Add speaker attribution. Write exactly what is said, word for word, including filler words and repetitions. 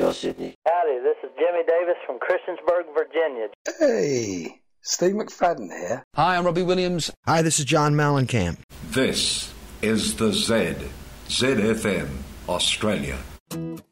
Speaker 1: Tell Sydney.
Speaker 2: Howdy, this is Jimmy Davis from Christiansburg, Virginia.
Speaker 3: Hey, Steve McFadden here.
Speaker 4: Hi, I'm Robbie Williams.
Speaker 5: Hi, this is John Mellencamp.
Speaker 6: This is the Z, Z F M, Australia.